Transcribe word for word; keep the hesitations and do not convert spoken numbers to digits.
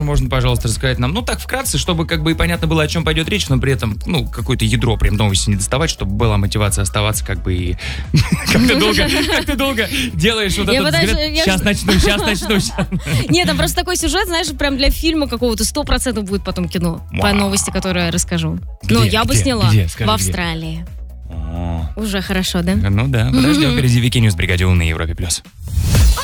Можно, пожалуйста, рассказать нам, ну, так вкратце, чтобы как бы и понятно было, о чем пойдет речь, но при этом, ну, какое-то ядро прям новости не доставать, чтобы была мотивация оставаться как бы и... Как ты долго, как ты долго делаешь вот этот взгляд. Сейчас начну, сейчас начну. Нет, там просто такой сюжет, знаешь, прям для фильма какого-то сто процентов будет потом кино по новости, которую я расскажу. Но я бы сняла в Австралии. Уже хорошо, да? Ну да, подождем, впереди Вики Ньюс в бригаде У на Европе плюс.